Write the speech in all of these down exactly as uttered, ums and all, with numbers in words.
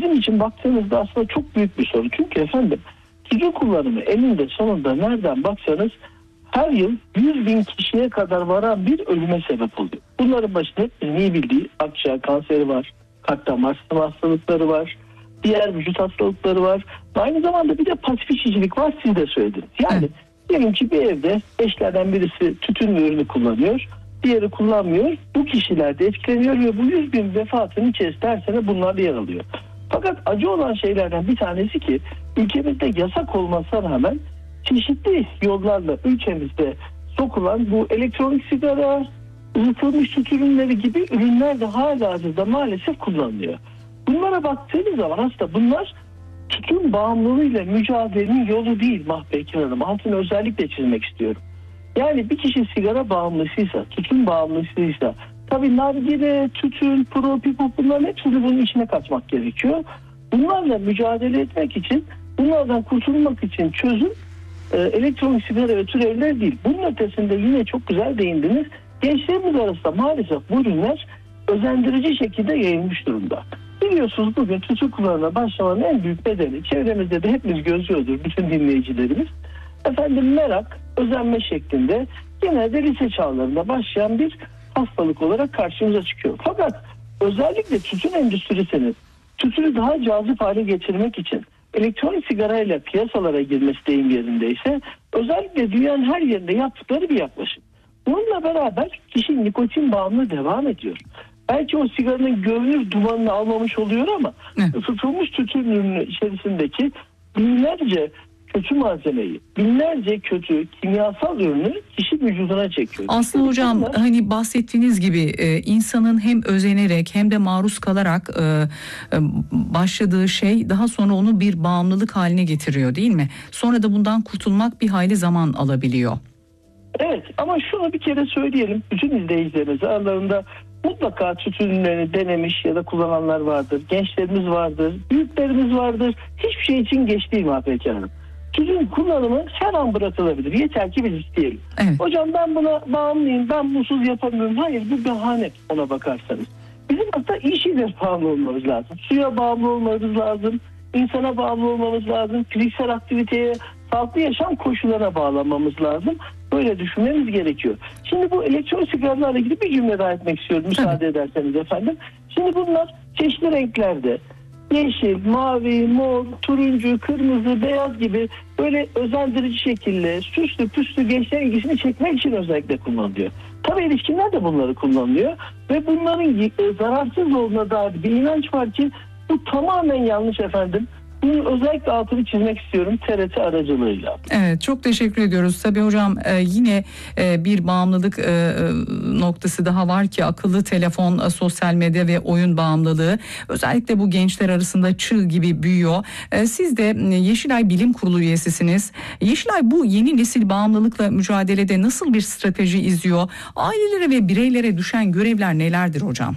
bizim için baktığınızda aslında çok büyük bir sorun. Çünkü efendim tütün kullanımı eninde sonunda nereden baksanız her yıl yüz bin kişiye kadar varan bir ölüme sebep oluyor. Bunların başında hepimizin iyi bildiği akciğer kanseri var, kalp damar sistemi hastalıkları var, diğer vücut hastalıkları var. Aynı zamanda bir de pasif içicilik var, siz de söylediniz. Yani evet. Diyelim ki bir evde eşlerden birisi tütün ürünü kullanıyor, diğeri kullanmıyor. Bu kişiler de etkileniyor ve bu yüz bin vefatın içerisinde her sene bunlar yer alıyor. Fakat acı olan şeylerden bir tanesi ki ülkemizde yasak olmasına rağmen çeşitli yollarla ülkemizde sokulan bu elektronik sigara, ılıtılmış süt ürünleri gibi ürünler de hala hazırda maalesef kullanılıyor. Bunlara baktığınız zaman aslında bunlar tütün bağımlılığıyla mücadelenin yolu değil Mahpeyker Hanım. Altını özellikle çizmek istiyorum. Yani bir kişi sigara bağımlısıysa, tütün bağımlısıysa, tabii nargile, tütün, pro, pipo bunların hepsini bunun içine katmak gerekiyor. Bunlarla mücadele etmek için, bunlardan kurtulmak için çözüm e, elektronik sigara ve türevler değil. Bunun ötesinde yine çok güzel değindiniz. Gençlerimiz arasında maalesef bu ürünler özendirici şekilde yayılmış durumda. Biliyorsunuz bugün tütün kullanımına başlamanın en büyük bedeli, çevremizde de hepimiz gözlüyordur bütün dinleyicilerimiz. Efendim merak, özenme şeklinde genelde lise çağlarında başlayan bir hastalık olarak karşımıza çıkıyor. Fakat özellikle tütün endüstrisinin tütünü daha cazip hale getirmek için elektronik sigarayla piyasalara girmesi deyim yerindeyse özellikle dünyanın her yerinde yaptıkları bir yaklaşım. Bununla beraber kişi nikotin bağımlı devam ediyor. Belki o sigaranın görünür dumanını almamış oluyor ama tutulmuş tütün ürünü içerisindeki binlerce kötü malzemeyi, binlerce kötü kimyasal ürünü kişi vücuduna çekiyor. Aslında hocam bunlar, hani bahsettiğiniz gibi e, insanın hem özenerek hem de maruz kalarak e, e, başladığı şey daha sonra onu bir bağımlılık haline getiriyor değil mi? Sonra da bundan kurtulmak bir hayli zaman alabiliyor. Evet ama şunu bir kere söyleyelim bütün izleyicilerimize, aralarında mutlaka tütün ürünlerini denemiş ya da kullananlar vardır. Gençlerimiz vardır, büyüklerimiz vardır. Hiçbir şey için geç değil Mahpeyker Hanım. Tütün kullanımı her an bırakılabilir. Yeter ki biz isteyelim. Evet. Hocam ben buna bağımlıyım, ben bunsuz yapamıyorum. Hayır, bu bahane ona bakarsanız. Bizim hatta iyi şeyler bağımlı olmamız lazım. Suya bağımlı olmamız lazım. İnsana bağımlı olmamız lazım. Fiziksel aktiviteye, sağlıklı yaşam koşullarına bağlanmamız lazım. Böyle düşünmemiz gerekiyor. Şimdi bu elektronik sigaralarla ilgili bir cümle daha etmek istiyorum müsaade Tabii. ederseniz efendim. Şimdi bunlar çeşitli renklerde yeşil, mavi, mor, turuncu, kırmızı, beyaz gibi böyle özendirici şekilde süslü püslü gençlerin ilgisini çekmek için özellikle kullanılıyor. Tabii erişkinler de bunları kullanılıyor ve bunların zararsız olduğuna dair bir inanç var ki bu tamamen yanlış efendim. Bunun özellikle altını çizmek istiyorum T R T aracılığıyla. Evet, çok teşekkür ediyoruz. Tabii hocam e, yine e, bir bağımlılık e, noktası daha var ki akıllı telefon, e, sosyal medya ve oyun bağımlılığı. Özellikle bu gençler arasında çığ gibi büyüyor. E, siz de e, Yeşilay Bilim Kurulu üyesisiniz. Yeşilay bu yeni nesil bağımlılıkla mücadelede nasıl bir strateji izliyor? Ailelere ve bireylere düşen görevler nelerdir hocam?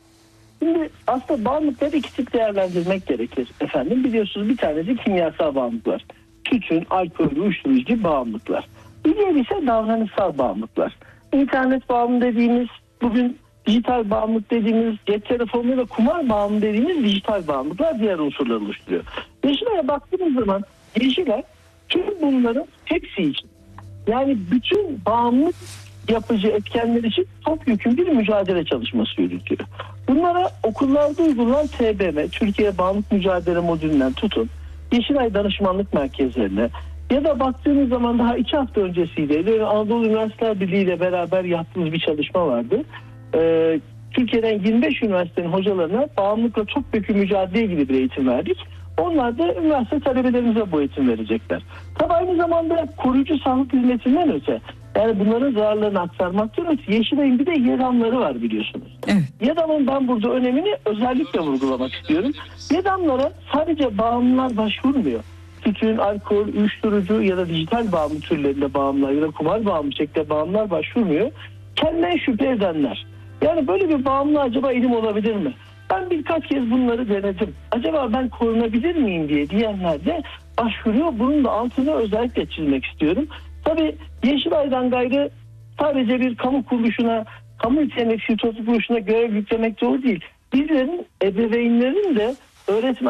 Şimdi aslında bağımlılıkları iki tip değerlendirmek gerekir efendim. Biliyorsunuz bir tanesi kimyasal bağımlılıklar. Tütün, alkol, uyuşturucu gibi bağımlılıklar. Bir diğeri ise davranışsal bağımlılıklar. İnternet bağımlı dediğimiz, bugün dijital bağımlılık dediğimiz, cep telefonu ve kumar bağımlı dediğimiz dijital bağımlılıklar diğer unsurları oluşturuyor. Yeşilay'a baktığımız zaman Yeşilay tüm bunların hepsi için, yani bütün bağımlılık yapıcı etkenler için topyekun bir mücadele çalışması yürütüyor. Bunlara okullarda uygulanan T B M, Türkiye Bağımlılık Mücadele Modülü'nden tutun, Yeşilay Danışmanlık Merkezlerine ya da baktığınız zaman daha iki hafta öncesiydi. Anadolu Üniversiteler Birliği ile beraber yaptığımız bir çalışma vardı. Ee, Türkiye'den yirmi beş üniversitenin hocalarına bağımlılıkla topyekun mücadeleye ilgili bir eğitim verdik. Onlar da üniversite talebelerimize bu eğitim verecekler. Tabii aynı zamanda koruyucu sağlık hizmetinden öte, yani bunların zararlarını aktarmaktan öte Yeşilay'ın bir de YEDAM'ları var biliyorsunuz. Evet. YEDAM'ın ben burada önemini özellikle vurgulamak istiyorum. YEDAM'lara sadece bağımlılar başvurmuyor. Tütün, alkol, uyuşturucu ya da dijital bağımlı türlerinde bağımlılar ya da kumar bağımlı şeklinde bağımlılar başvurmuyor. Kendinden şüphe edenler. Yani böyle bir bağımlı acaba elim olabilir mi? Ben birkaç kez bunları denedim. Acaba ben korunabilir miyim diye diyenler de başvuruyor. Bunun da altını özellikle çizmek istiyorum. Tabii Yeşilay'dan gayrı sadece bir kamu kuruluşuna, kamu hizmetçi topluluk kuruluşuna görev yüklemek doğru değil. Bizlerin, ebeveynlerin de öğretmen